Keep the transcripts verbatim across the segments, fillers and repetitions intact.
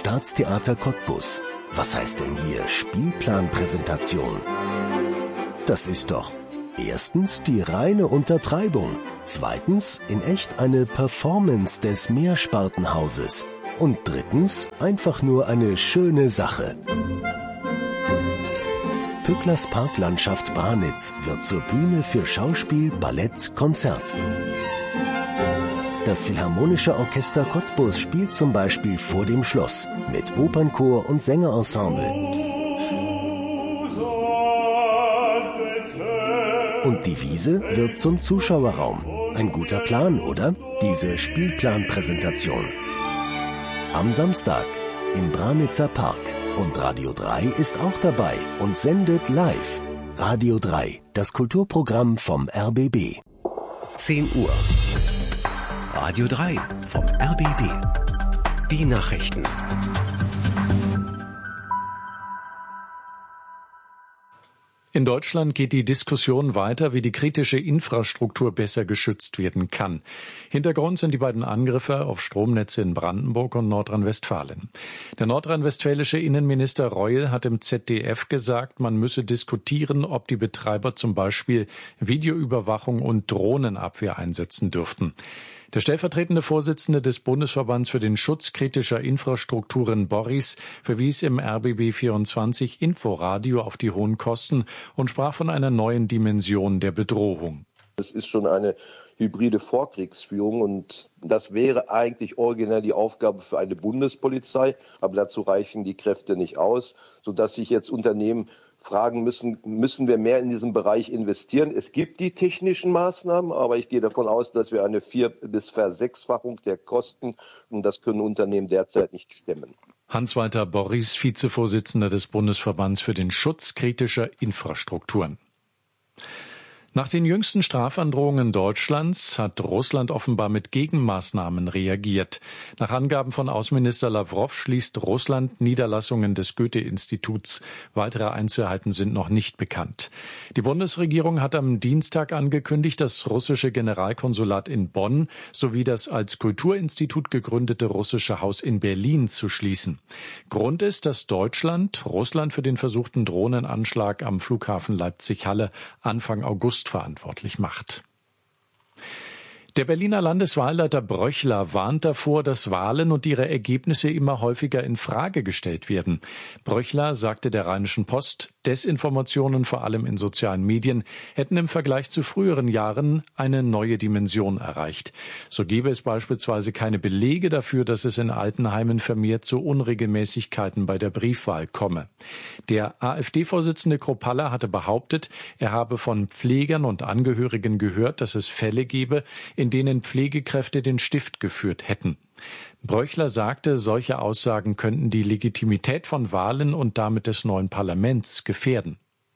Staatstheater Cottbus. Was heißt denn hier Spielplanpräsentation? Das ist doch erstens die reine Untertreibung, zweitens in echt eine Performance des Mehrspartenhauses und drittens einfach nur eine schöne Sache. Pücklers Parklandschaft Branitz wird zur Bühne für Schauspiel, Ballett, Konzert. Das Philharmonische Orchester Cottbus spielt zum Beispiel vor dem Schloss mit Opernchor und Sängerensemble. Und die Wiese wird zum Zuschauerraum. Ein guter Plan, oder? Diese Spielplanpräsentation. Am Samstag im Branitzer Park. Und Radio drei ist auch dabei und sendet live. Radio drei, das Kulturprogramm vom R B B. zehn Uhr. Radio drei vom R B B. Die Nachrichten. In Deutschland geht die Diskussion weiter, wie die kritische Infrastruktur besser geschützt werden kann. Hintergrund sind die beiden Angriffe auf Stromnetze in Brandenburg und Nordrhein-Westfalen. Der nordrhein-westfälische Innenminister Reul hat im Z D F gesagt, man müsse diskutieren, ob die Betreiber zum Beispiel Videoüberwachung und Drohnenabwehr einsetzen dürften. Der stellvertretende Vorsitzende des Bundesverbands für den Schutz kritischer Infrastrukturen, Boris, verwies im R B B vierundzwanzig Inforadio auf die hohen Kosten und sprach von einer neuen Dimension der Bedrohung. Es ist schon eine hybride Vorkriegsführung und das wäre eigentlich originell die Aufgabe für eine Bundespolizei, aber dazu reichen die Kräfte nicht aus, sodass sich jetzt Unternehmen fragen müssen, müssen wir mehr in diesem Bereich investieren? Es gibt die technischen Maßnahmen, aber ich gehe davon aus, dass wir eine Vier- bis Versechsfachung der Kosten, und das können Unternehmen derzeit nicht stemmen. Hans-Walter Boris, Vizevorsitzender des Bundesverbands für den Schutz kritischer Infrastrukturen. Nach den jüngsten Strafandrohungen Deutschlands hat Russland offenbar mit Gegenmaßnahmen reagiert. Nach Angaben von Außenminister Lawrow schließt Russland Niederlassungen des Goethe-Instituts. Weitere Einzelheiten sind noch nicht bekannt. Die Bundesregierung hat am Dienstag angekündigt, das russische Generalkonsulat in Bonn sowie das als Kulturinstitut gegründete russische Haus in Berlin zu schließen. Grund ist, dass Deutschland Russland für den versuchten Drohnenanschlag am Flughafen Leipzig-Halle Anfang August verantwortlich macht. Der Berliner Landeswahlleiter Bröchler warnt davor, dass Wahlen und ihre Ergebnisse immer häufiger in Frage gestellt werden. Bröchler sagte der Rheinischen Post, Desinformationen, vor allem in sozialen Medien, hätten im Vergleich zu früheren Jahren eine neue Dimension erreicht. So gebe es beispielsweise keine Belege dafür, dass es in Altenheimen vermehrt zu Unregelmäßigkeiten bei der Briefwahl komme. Der AfD-Vorsitzende Kropalla hatte behauptet, er habe von Pflegern und Angehörigen gehört, dass es Fälle gebe, in denen Pflegekräfte den Stift geführt hätten. Bröchler sagte, solche Aussagen könnten die Legitimität von Wahlen und damit des neuen Parlaments gefährden.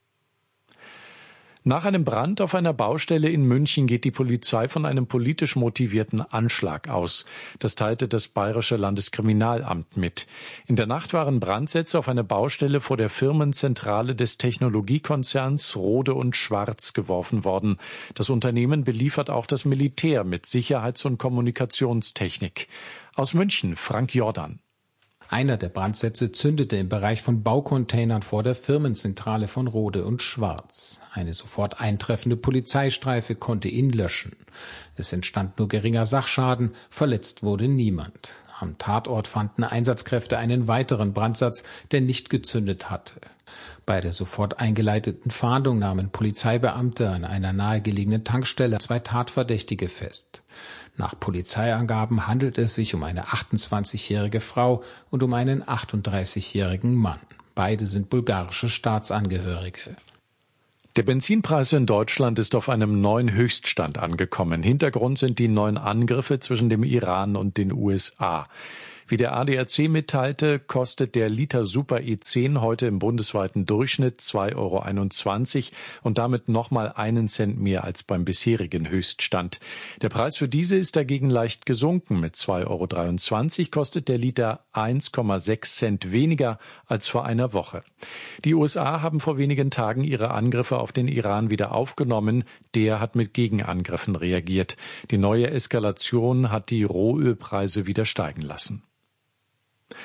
Nach einem Brand auf einer Baustelle in München geht die Polizei von einem politisch motivierten Anschlag aus. Das teilte das Bayerische Landeskriminalamt mit. In der Nacht waren Brandsätze auf einer Baustelle vor der Firmenzentrale des Technologiekonzerns Rohde und Schwarz geworfen worden. Das Unternehmen beliefert auch das Militär mit Sicherheits- und Kommunikationstechnik. Aus München, Frank Jordan. Einer der Brandsätze zündete im Bereich von Baucontainern vor der Firmenzentrale von Rohde und Schwarz. Eine sofort eintreffende Polizeistreife konnte ihn löschen. Es entstand nur geringer Sachschaden, verletzt wurde niemand. Am Tatort fanden Einsatzkräfte einen weiteren Brandsatz, der nicht gezündet hatte. Bei der sofort eingeleiteten Fahndung nahmen Polizeibeamte an einer nahegelegenen Tankstelle zwei Tatverdächtige fest. Nach Polizeiangaben handelt es sich um eine achtundzwanzigjährige Frau und um einen achtunddreißigjährigen Mann. Beide sind bulgarische Staatsangehörige. Der Benzinpreis in Deutschland ist auf einem neuen Höchststand angekommen. Hintergrund sind die neuen Angriffe zwischen dem Iran und den U S A. Wie der A D A C mitteilte, kostet der Liter Super E zehn heute im bundesweiten Durchschnitt zwei Euro einundzwanzig und damit nochmal einen Cent mehr als beim bisherigen Höchststand. Der Preis für diese ist dagegen leicht gesunken. Mit zwei Euro dreiundzwanzig kostet der Liter eins Komma sechs Cent weniger als vor einer Woche. Die U S A haben vor wenigen Tagen ihre Angriffe auf den Iran wieder aufgenommen. Der hat mit Gegenangriffen reagiert. Die neue Eskalation hat die Rohölpreise wieder steigen lassen.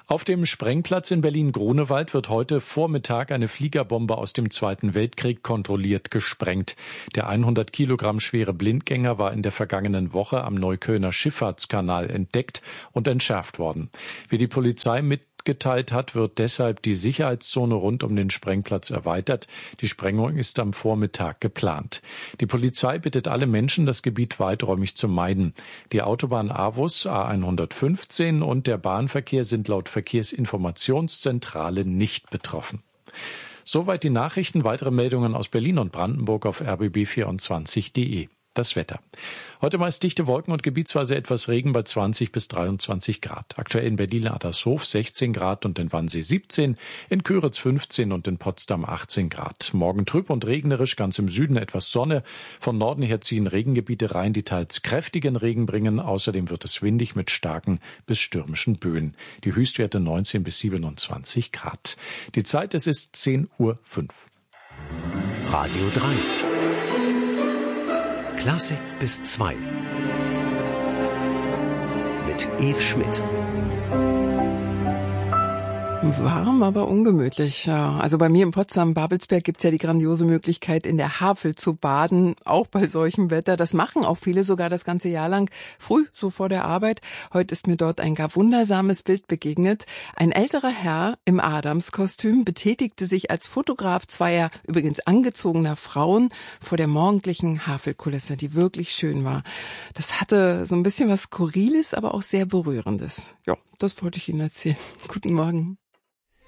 Auf dem Sprengplatz in Berlin-Grunewald wird heute Vormittag eine Fliegerbombe aus dem Zweiten Weltkrieg kontrolliert gesprengt. Der hundert Kilogramm schwere Blindgänger war in der vergangenen Woche am Neuköllner Schifffahrtskanal entdeckt und entschärft worden. Wie die Polizei mitgeteilt hat, wird deshalb die Sicherheitszone rund um den Sprengplatz erweitert. Die Sprengung ist am Vormittag geplant. Die Polizei bittet alle Menschen, das Gebiet weiträumig zu meiden. Die Autobahn Avus A hundertfünfzehn und der Bahnverkehr sind laut Verkehrsinformationszentrale nicht betroffen. Soweit die Nachrichten. Weitere Meldungen aus Berlin und Brandenburg auf r b b vierundzwanzig punkt d e. Das Wetter. Heute meist dichte Wolken und gebietsweise etwas Regen bei zwanzig bis dreiundzwanzig Grad. Aktuell in Berlin-Adlershof sechzehn Grad und in Wannsee siebzehn, in Köritz fünfzehn und in Potsdam achtzehn Grad. Morgen trüb und regnerisch, ganz im Süden etwas Sonne. Von Norden her ziehen Regengebiete rein, die teils kräftigen Regen bringen. Außerdem wird es windig mit starken bis stürmischen Böen. Die Höchstwerte neunzehn bis siebenundzwanzig Grad. Die Zeit, es ist zehn Uhr fünf. Radio drei. Klassik bis zwei. Mit Eve Schmidt. Warm, aber ungemütlich. Ja. Also bei mir in Potsdam-Babelsberg gibt's ja die grandiose Möglichkeit, in der Havel zu baden, auch bei solchem Wetter. Das machen auch viele sogar das ganze Jahr lang, früh, so vor der Arbeit. Heute ist mir dort ein gar wundersames Bild begegnet. Ein älterer Herr im Adamskostüm betätigte sich als Fotograf zweier übrigens angezogener Frauen vor der morgendlichen Havelkulisse, die wirklich schön war. Das hatte so ein bisschen was Skurriles, aber auch sehr Berührendes. Ja, das wollte ich Ihnen erzählen. Guten Morgen.